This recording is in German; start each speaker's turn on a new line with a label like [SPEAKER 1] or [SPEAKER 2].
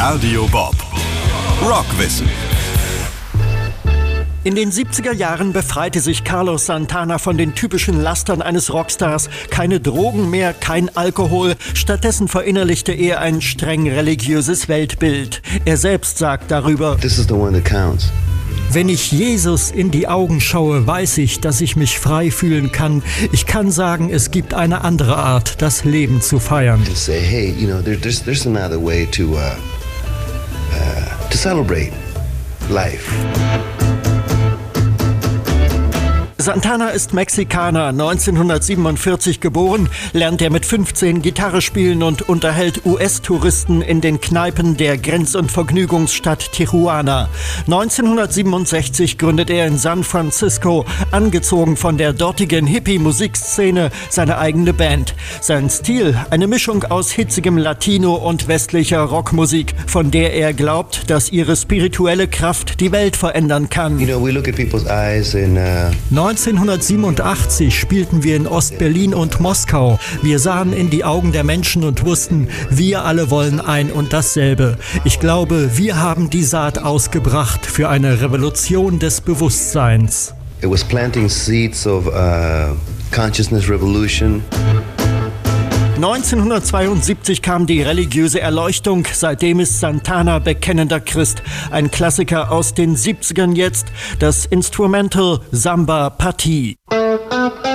[SPEAKER 1] Radio Bob. Rockwissen.
[SPEAKER 2] In den 70er Jahren befreite sich Carlos Santana von den typischen Lastern eines Rockstars. Keine Drogen mehr, kein Alkohol. Stattdessen verinnerlichte er ein streng religiöses Weltbild. Er selbst sagt darüber:
[SPEAKER 3] This is the one that counts.
[SPEAKER 2] Wenn ich Jesus in die Augen schaue, weiß ich, dass ich mich frei fühlen kann. Ich kann sagen, es gibt eine andere Art, das Leben zu feiern.
[SPEAKER 3] To say, hey, you know, there's another way to celebrate life.
[SPEAKER 2] Santana ist Mexikaner, 1947 geboren, lernt er mit 15 Gitarre spielen und unterhält US-Touristen in den Kneipen der Grenz- und Vergnügungsstadt Tijuana. 1967 gründet er in San Francisco, angezogen von der dortigen Hippie-Musikszene, seine eigene Band. Sein Stil, eine Mischung aus hitzigem Latino und westlicher Rockmusik, von der er glaubt, dass ihre spirituelle Kraft die Welt verändern kann.
[SPEAKER 3] You know, we look at people's eyes and
[SPEAKER 2] 1987 spielten wir in Ost-Berlin und Moskau. Wir sahen in die Augen der Menschen und wussten, wir alle wollen ein und dasselbe. Ich glaube, wir haben die Saat ausgebracht für eine Revolution des Bewusstseins.
[SPEAKER 3] it was planting seeds of consciousness revolution.
[SPEAKER 2] 1972 kam die religiöse Erleuchtung, seitdem ist Santana bekennender Christ. Ein Klassiker aus den 70ern jetzt, das Instrumental Samba Partie.